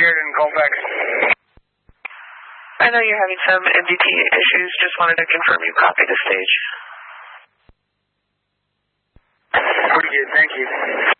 Sheridan, Colfax. I know you're having some MDT issues. Just wanted to confirm you copied the stage. Pretty good, thank you.